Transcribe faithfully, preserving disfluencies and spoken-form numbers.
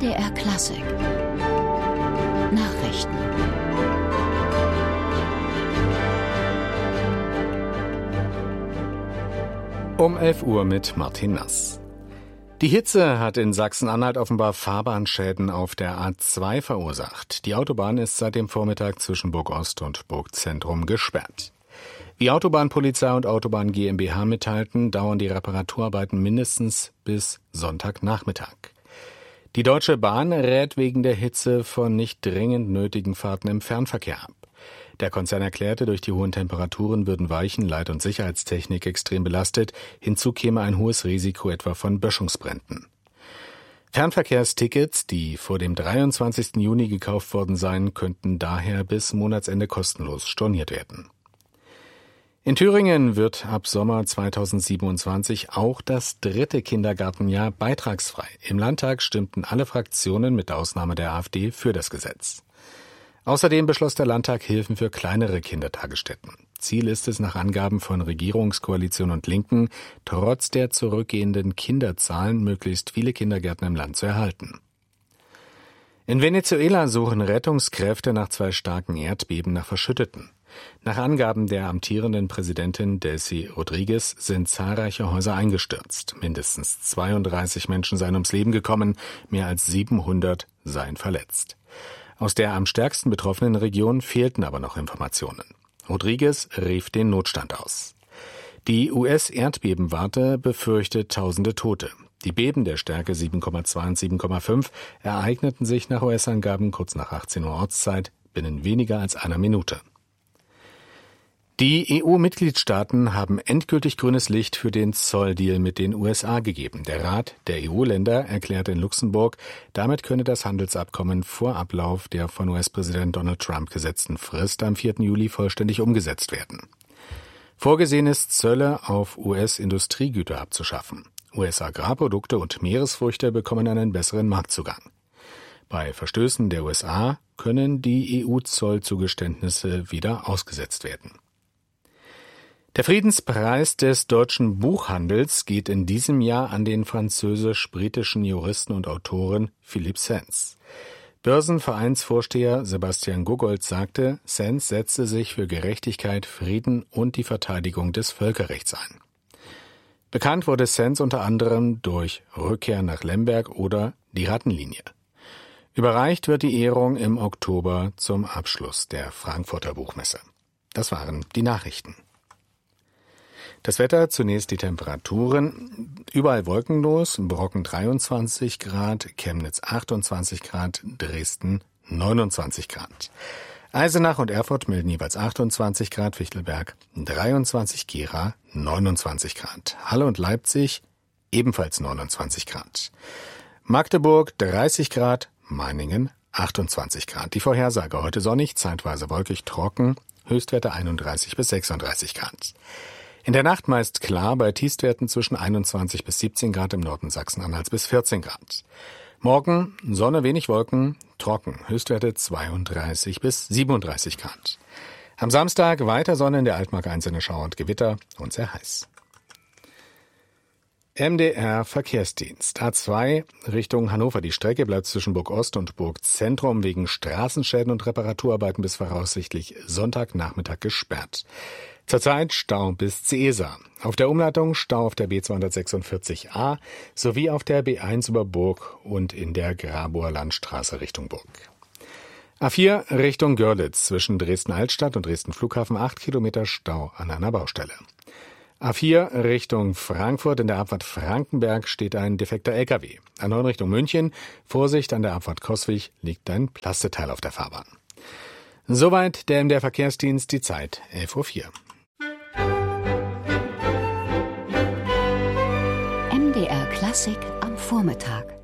M D R Klassik Nachrichten. Um elf Uhr mit Martin Nass. Die Hitze hat in Sachsen-Anhalt offenbar Fahrbahnschäden auf der A zwei verursacht. Die Autobahn ist seit dem Vormittag zwischen Burg-Ost und Burgzentrum gesperrt. Wie Autobahnpolizei und Autobahn GmbH mitteilten, dauern die Reparaturarbeiten mindestens bis Sonntagnachmittag. Die Deutsche Bahn rät wegen der Hitze von nicht dringend nötigen Fahrten im Fernverkehr ab. Der Konzern erklärte, durch die hohen Temperaturen würden Weichen-, Leit- und Sicherheitstechnik extrem belastet. Hinzu käme ein hohes Risiko etwa von Böschungsbränden. Fernverkehrstickets, die vor dem dreiundzwanzigsten Juni gekauft worden seien, könnten daher bis Monatsende kostenlos storniert werden. In Thüringen wird ab Sommer zweitausendsiebenundzwanzig auch das dritte Kindergartenjahr beitragsfrei. Im Landtag stimmten alle Fraktionen mit Ausnahme der AfD für das Gesetz. Außerdem beschloss der Landtag Hilfen für kleinere Kindertagesstätten. Ziel ist es nach Angaben von Regierungskoalition und Linken, trotz der zurückgehenden Kinderzahlen möglichst viele Kindergärten im Land zu erhalten. In Venezuela suchen Rettungskräfte nach zwei starken Erdbeben nach Verschütteten. Nach Angaben der amtierenden Präsidentin Delcy Rodriguez sind zahlreiche Häuser eingestürzt. Mindestens zweiunddreißig Menschen seien ums Leben gekommen, mehr als siebenhundert seien verletzt. Aus der am stärksten betroffenen Region fehlten aber noch Informationen. Rodriguez rief den Notstand aus. Die U S-Erdbebenwarte befürchtet tausende Tote. Die Beben der Stärke sieben Komma zwei und sieben Komma fünf ereigneten sich nach U S-Angaben kurz nach achtzehn Uhr Ortszeit binnen weniger als einer Minute. Die E U-Mitgliedstaaten haben endgültig grünes Licht für den Zolldeal mit den U S A gegeben. Der Rat der E U-Länder erklärte in Luxemburg, damit könne das Handelsabkommen vor Ablauf der von U S-Präsident Donald Trump gesetzten Frist am vierten Juli vollständig umgesetzt werden. Vorgesehen ist, Zölle auf U S-Industriegüter abzuschaffen. U S-Agrarprodukte und Meeresfrüchte bekommen einen besseren Marktzugang. Bei Verstößen der U S A können die E U-Zollzugeständnisse wieder ausgesetzt werden. Der Friedenspreis des deutschen Buchhandels geht in diesem Jahr an den französisch-britischen Juristen und Autoren Philippe Sands. Börsenvereinsvorsteher Sebastian Goggold sagte, Sands setze sich für Gerechtigkeit, Frieden und die Verteidigung des Völkerrechts ein. Bekannt wurde Sands unter anderem durch Rückkehr nach Lemberg oder Die Rattenlinie. Überreicht wird die Ehrung im Oktober zum Abschluss der Frankfurter Buchmesse. Das waren die Nachrichten. Das Wetter, zunächst die Temperaturen, überall wolkenlos, Brocken dreiundzwanzig Grad, Chemnitz achtundzwanzig Grad, Dresden neunundzwanzig Grad. Eisenach und Erfurt melden jeweils achtundzwanzig Grad, Fichtelberg dreiundzwanzig, Gera neunundzwanzig Grad. Halle und Leipzig ebenfalls neunundzwanzig Grad. Magdeburg dreißig Grad, Meiningen achtundzwanzig Grad. Die Vorhersage heute sonnig, zeitweise wolkig, trocken, Höchstwerte einunddreißig bis sechsunddreißig Grad. In der Nacht meist klar, bei Tiefstwerten zwischen einundzwanzig bis siebzehn Grad, im Norden Sachsen-Anhalts bis vierzehn Grad. Morgen Sonne, wenig Wolken, trocken, Höchstwerte zweiunddreißig bis siebenunddreißig Grad. Am Samstag weiter Sonne, in der Altmark einzelne Schauer und Gewitter und sehr heiß. M D R Verkehrsdienst. A zwei Richtung Hannover. Die Strecke bleibt zwischen Burg-Ost und Burgzentrum wegen Straßenschäden und Reparaturarbeiten bis voraussichtlich Sonntagnachmittag gesperrt. Zurzeit Stau bis Zeesa. Auf der Umleitung Stau auf der B zweihundertsechsundvierzig a sowie auf der B eins über Burg und in der Grabower Landstraße Richtung Burg. A vier Richtung Görlitz zwischen Dresden-Altstadt und Dresden-Flughafen acht Kilometer Stau an einer Baustelle. A vier Richtung Frankfurt, in der Abfahrt Frankenberg steht ein defekter L K W. A neun Richtung München, Vorsicht, an der Abfahrt Coswig liegt ein Plasteteil auf der Fahrbahn. Soweit der M D R Verkehrsdienst, die Zeit elf Uhr vier. M D R Klassik am Vormittag.